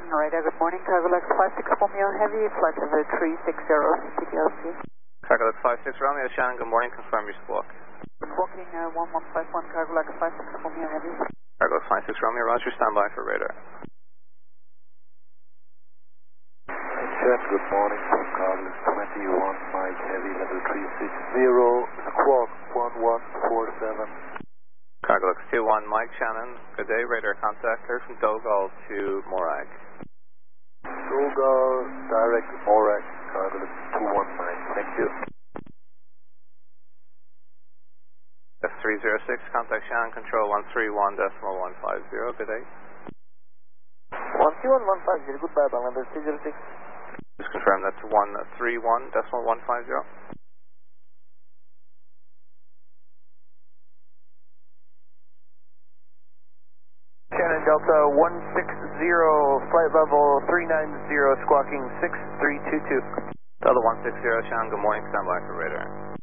Radar, good morning. Cargo Lux 56 Romeo Heavy, flight of 360 CPLC. Cargo Lux 56 Romeo, Shannon, good morning. Confirm your squawk. Squawking 1151, Cargo Lux 56 Romeo Heavy. Cargo Lux 56 Romeo, roger, standby for radar. Shannon, good morning. From Cargo Lux 21 Mike Heavy, level 360, squawk 1147. Cargo Lux 21 Mike Shannon, good day. Radar contact here from Dogal to Morag. Dogal, direct Morag, Cargo Lux 219, thank you. F306, contact Shannon, control 131.150, good day. 131.150, goodbye Bangladesh 306. Just confirm that's 131.150. Shannon Delta 160, flight level 390, squawking 6322. Delta 160, Shannon, good morning, standby for radar.